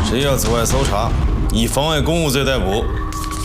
谁要阻碍搜查，以妨碍公务罪逮捕。